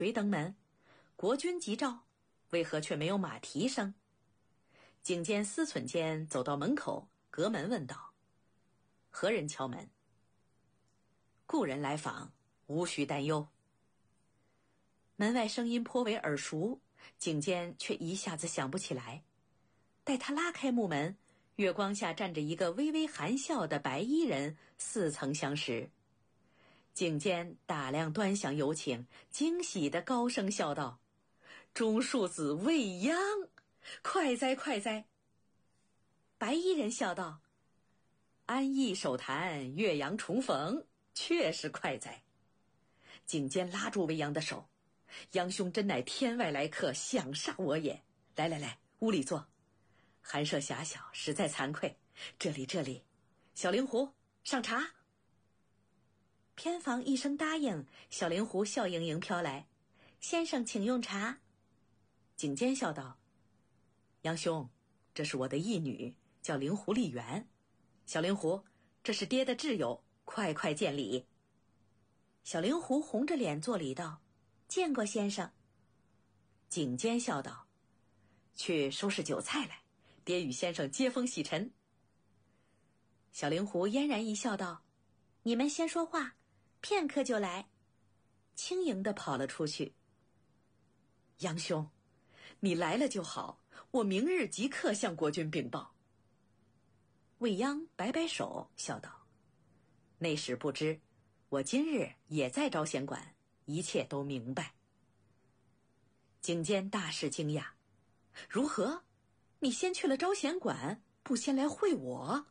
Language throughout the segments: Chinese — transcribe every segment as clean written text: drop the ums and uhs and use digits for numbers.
推登门，国君急召，为何却没有马蹄声？景监思忖间走到门口，隔门问道：何人敲门？故人来访，无需担忧。门外声音颇为耳熟，景监却一下子想不起来。待他拉开木门，月光下站着一个微微含笑的白衣人，似曾相识。景监打量端详有请，惊喜地高声笑道：中庶子未央，快哉快哉。白衣人笑道：安逸手谈，岳阳重逢，确是快哉。景监拉住未央的手：央兄真乃天外来客，想煞我也。来来来，屋里坐。寒舍狭小，实在惭愧。这里，小灵狐上茶。偏房一声答应，小灵狐笑盈盈飘来：先生请用茶。景监笑道：央兄，这是我的义女，叫灵狐丽媛。小灵狐，这是爹的挚友，快快见礼。小灵狐红着脸作礼道：见过先生。景监笑道：去收拾酒菜来，爹与先生接风洗尘。小灵狐嫣然一笑道：你们先说话，片刻就来。轻盈地跑了出去。央兄，你来了就好，我明日即刻向国君禀报。未央摆摆手，笑道：内史不知，我今日也在招贤馆，一切都明白。景监大是惊讶：如何？你先去了招贤馆，不先来会我？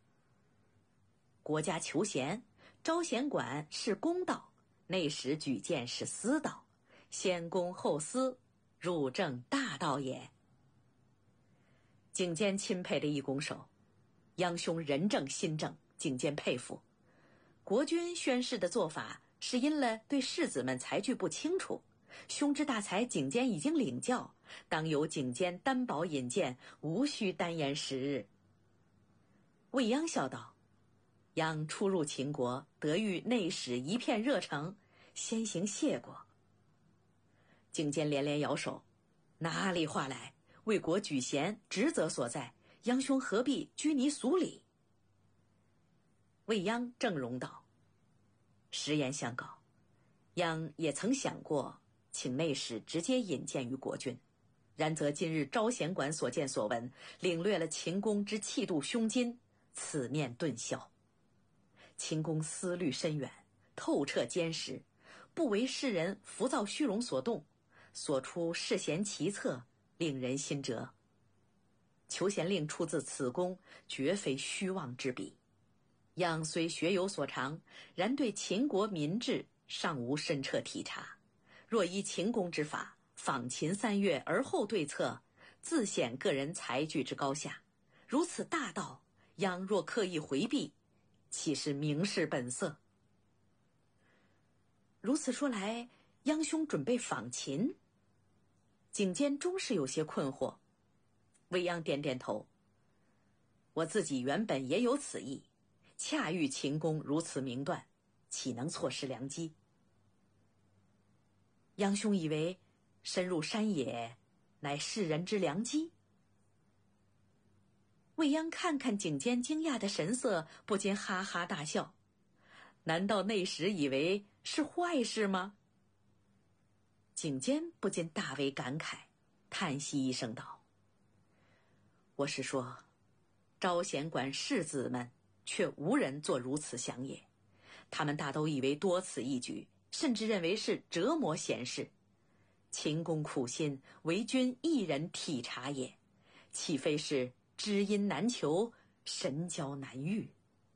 国家求贤，招贤馆是公道，内史举荐是私道，先公后私，入正大道也。景监钦佩的一拱手：央兄人正心正，景监佩服。国君宣誓的做法是因了对世子们才具不清楚，兄之大才景监已经领教，当由景监担保引荐，无需单言时日。未央笑道：央初入秦国，得遇内史一片热诚，先行谢过。景监连连摇手：哪里话来，为国举贤，职责所在，央兄何必拘泥俗礼？未央正容道：实言相告，央也曾想过请内史直接引荐于国君，然则今日招贤馆所见所闻，领略了秦公之气度胸襟，此念顿消。秦公思虑深远，透彻坚实，不为世人浮躁虚荣所动，所出世贤奇策，令人心折。求贤令出自此公，绝非虚妄之笔。央虽学有所长，然对秦国民志尚无深彻体察。若依秦公之法，访秦3月而后对策，自显个人才具之高下。如此大道，央若刻意回避，岂是明示本色？如此说来，央兄准备访秦？景监终是有些困惑。未央点点头：我自己原本也有此意，恰遇秦公如此明断，岂能错失良机？央兄以为深入山野乃世人之良机？未央看看景监惊讶的神色，不禁哈哈大笑：难道内史以为是坏事吗？景监不禁大为感慨，叹息一声道：我是说，招贤馆世子们却无人做如此想也，他们大都以为多此一举，甚至认为是折磨贤士。秦公苦心，为君一人体察也，岂非是知音难求，神交难遇？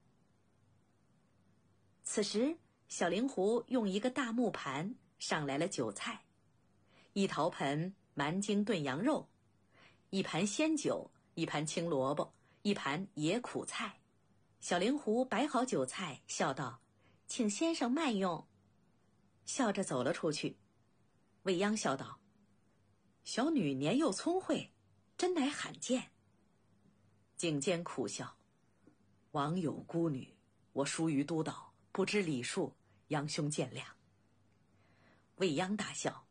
此时小灵狐用一个大木盘上来了酒菜，一陶盆蛮精炖羊肉，一盘鲜酒，一盘青萝卜，一盘野苦菜。小灵狐摆好酒菜，笑道：请先生慢用。笑着走了出去。未央笑道：小女年幼聪慧，真乃罕见。景监苦笑：王有孤女，我疏于督导，不知礼数，央兄见谅。 未央大笑。